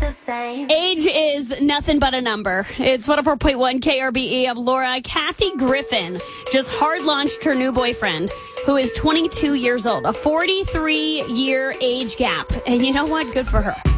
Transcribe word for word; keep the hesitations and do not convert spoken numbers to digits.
the same. Age is nothing but a number. It's one oh four point one K R B E. I'm Laura. Kathy Griffin just hard launched her new boyfriend, who is twenty-two years old, a forty-three year age gap. And you know what? Good for her.